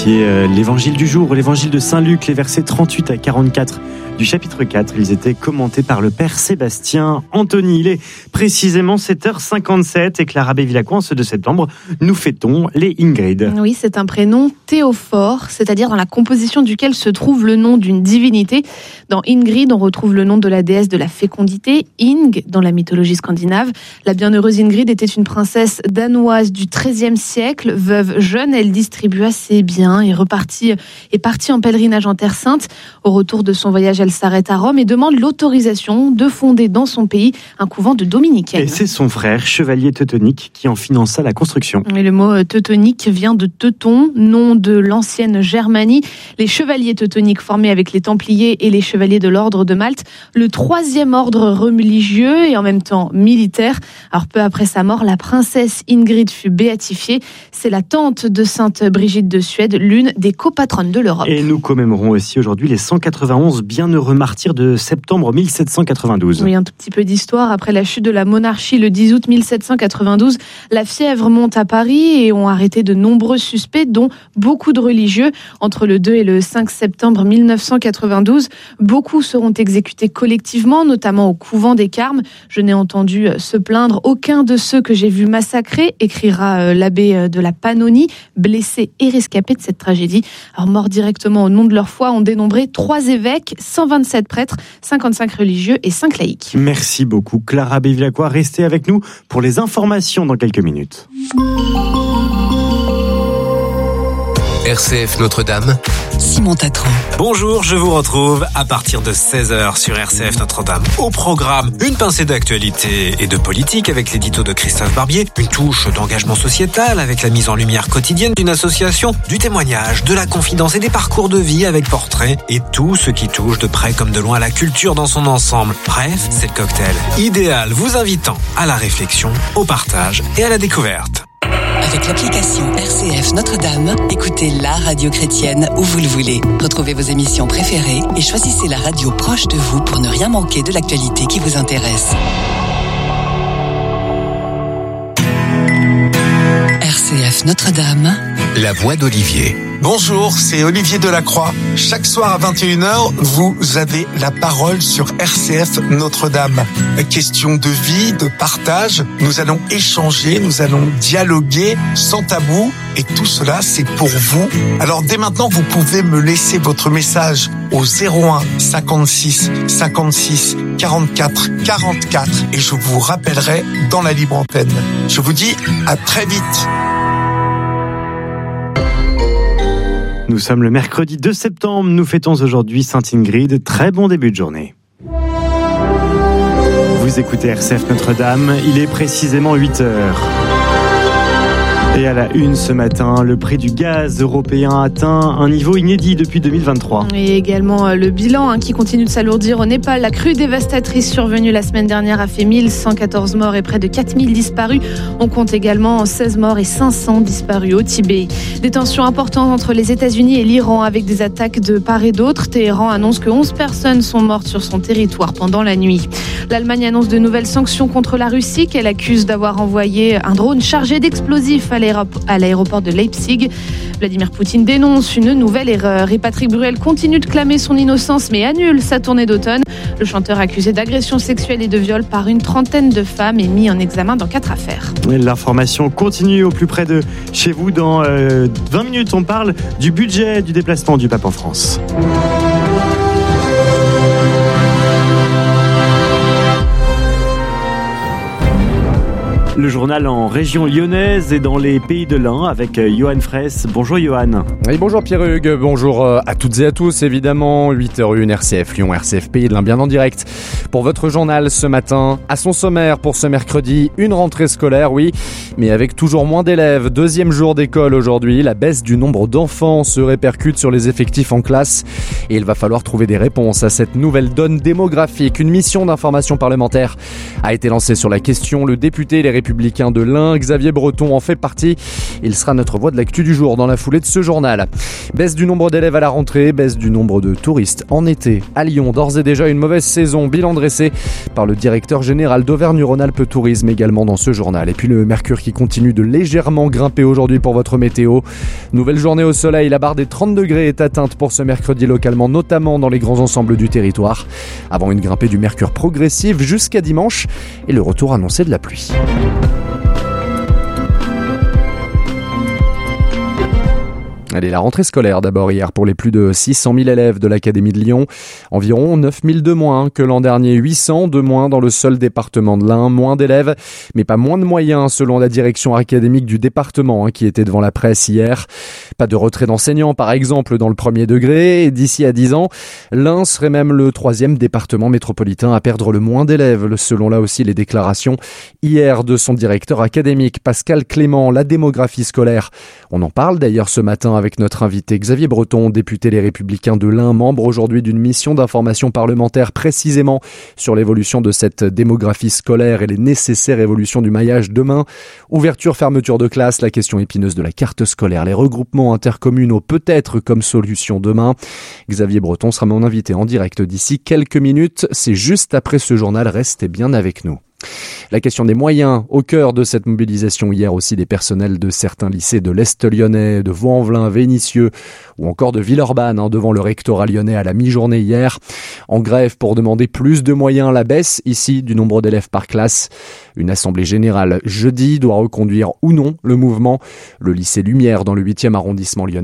écoutiez l'évangile du jour, l'évangile de Saint-Luc, les versets 38 à 44 du chapitre 4. Ils étaient commentés par le père Sébastien Anthony. Il est précisément 7h57 et Clara Bévilacqua, en ce 2 septembre, nous fêtons les Ingrid. Oui, c'est un prénom théophore, c'est-à-dire dans la composition duquel se trouve le nom d'une divinité. Dans Ingrid, on retrouve le nom de la déesse de la fécondité, Ing, dans la mythologie scandinave. La bienheureuse Ingrid était une princesse danoise du XIIIe siècle, veuve jeune. Elle distribua ses biens et est partie en pèlerinage en Terre Sainte. Au retour de son voyage, elle s'arrête à Rome et demande l'autorisation de fonder dans son pays un couvent de dominicaines. Et c'est son frère, chevalier teutonique, qui en finança la construction. Et le mot teutonique vient de Teuton, nom de l'ancienne Germanie. Les chevaliers teutoniques formés avec les Templiers et les chevaliers de l'ordre de Malte, le 3e ordre religieux et en même temps militaire. Alors peu après sa mort, la princesse Ingrid fut béatifiée. C'est la tante de Sainte Brigitte de Suède, l'une des copatronnes de l'Europe. Et nous commémorons aussi aujourd'hui les 191 bienheureux martyrs de septembre 1792. Oui, un tout petit peu d'histoire. Après la chute de la monarchie le 10 août 1792, la fièvre monte à Paris et ont arrêté de nombreux suspects, dont beaucoup de religieux. Entre le 2 et le 5 septembre 1992, beaucoup seront exécutés collectivement, notamment au couvent des Carmes. Je n'ai entendu se plaindre aucun de ceux que j'ai vus massacrer, écrira l'abbé de la Pannonie, blessé et rescapé de cette tragédie. Alors, morts directement au nom de leur foi, ont dénombré 3 évêques, 127 prêtres, 55 religieux et 5 laïcs. Merci beaucoup Clara Bévilacqua. Restez avec nous pour les informations dans quelques minutes. RCF Notre-Dame, Simon Tatran. Bonjour, je vous retrouve à partir de 16h sur RCF Notre-Dame. Au programme, une pincée d'actualité et de politique avec l'édito de Christophe Barbier, une touche d'engagement sociétal avec la mise en lumière quotidienne d'une association, du témoignage, de la confidence et des parcours de vie avec portraits et tout ce qui touche de près comme de loin la culture dans son ensemble. Bref, c'est le cocktail idéal vous invitant à la réflexion, au partage et à la découverte. Avec l'application RCF Notre-Dame, écoutez la radio chrétienne où vous le voulez. Retrouvez vos émissions préférées et choisissez la radio proche de vous pour ne rien manquer de l'actualité qui vous intéresse. RCF Notre-Dame, La voix d'Olivier. Bonjour, c'est Olivier Delacroix. Chaque soir à 21h, vous avez la parole sur RCF Notre-Dame. Question de vie, de partage, nous allons échanger, nous allons dialoguer sans tabou et tout cela c'est pour vous. Alors dès maintenant, vous pouvez me laisser votre message au 01 56 56 44 44 et je vous rappellerai dans la libre antenne. Je vous dis à très vite. Nous sommes le mercredi 2 septembre, nous fêtons aujourd'hui Sainte Ingrid. Très bon début de journée. Vous écoutez RCF Notre-Dame, il est précisément 8h. Et à la une ce matin, le prix du gaz européen atteint un niveau inédit depuis 2023. Et également le bilan qui continue de s'alourdir au Népal. La crue dévastatrice survenue la semaine dernière a fait 1114 morts et près de 4000 disparus. On compte également 16 morts et 500 disparus au Tibet. Des tensions importantes entre les États-Unis et l'Iran avec des attaques de part et d'autre. Téhéran annonce que 11 personnes sont mortes sur son territoire pendant la nuit. L'Allemagne annonce de nouvelles sanctions contre la Russie qu'elle accuse d'avoir envoyé un drone chargé d'explosifs à l'aéroport de Leipzig. Vladimir Poutine dénonce une nouvelle erreur et Patrick Bruel continue de clamer son innocence mais annule sa tournée d'automne. Le chanteur accusé d'agression sexuelle et de viol par une trentaine de femmes est mis en examen dans 4 affaires. L'information continue au plus près de chez vous. Dans 20 minutes, on parle du budget du déplacement du pape en France. Le journal en région lyonnaise et dans les pays de l'Ain avec Johan Fraisse. Bonjour Johan. Et bonjour Pierre-Hugues, bonjour à toutes et à tous évidemment. 8h01 RCF Lyon, RCF Pays de l'Ain bien en direct pour votre journal ce matin. À son sommaire pour ce mercredi, une rentrée scolaire, oui, mais avec toujours moins d'élèves. 2e jour d'école aujourd'hui, la baisse du nombre d'enfants se répercute sur les effectifs en classe et il va falloir trouver des réponses à cette nouvelle donne démographique. Une mission d'information parlementaire a été lancée sur la question. Le député Les Républicains de l'Ain. Xavier Breton en fait partie. Il sera notre voix de l'actu du jour dans la foulée de ce journal. Baisse du nombre d'élèves à la rentrée, baisse du nombre de touristes en été. À Lyon, d'ores et déjà une mauvaise saison. Bilan dressé par le directeur général d'Auvergne-Rhône-Alpes Tourisme également dans ce journal. Et puis le mercure qui continue de légèrement grimper aujourd'hui pour votre météo. Nouvelle journée au soleil, la barre des 30 degrés est atteinte pour ce mercredi localement, notamment dans les grands ensembles du territoire. Avant une grimpée du mercure progressive jusqu'à dimanche et le retour annoncé de la pluie. Allez, la rentrée scolaire d'abord hier pour les plus de 600 000 élèves de l'Académie de Lyon. Environ 9 000 de moins que l'an dernier, 800 de moins dans le seul département de l'Ain. Moins d'élèves, mais pas moins de moyens selon la direction académique du département qui était devant la presse hier. Pas de retrait d'enseignants par exemple dans le premier degré. Et d'ici à 10 ans, l'Ain serait même le 3e département métropolitain à perdre le moins d'élèves, selon là aussi les déclarations hier de son directeur académique Pascal Clément. La démographie scolaire, on en parle d'ailleurs ce matin avec notre invité Xavier Breton, député Les Républicains de l'Ain, membre aujourd'hui d'une mission d'information parlementaire précisément sur l'évolution de cette démographie scolaire et les nécessaires évolutions du maillage demain. Ouverture, fermeture de classe, la question épineuse de la carte scolaire, les regroupements intercommunaux peut-être comme solution demain. Xavier Breton sera mon invité en direct d'ici quelques minutes. C'est juste après ce journal, restez bien avec nous. La question des moyens au cœur de cette mobilisation hier aussi des personnels de certains lycées de l'Est lyonnais, de Vaux-en-Velin, Vénissieux ou encore de Villeurbanne devant le rectorat lyonnais à la mi-journée hier. En grève pour demander plus de moyens, la baisse ici du nombre d'élèves par classe. Une assemblée générale jeudi doit reconduire ou non le mouvement. Le lycée Lumière dans le 8e arrondissement lyonnais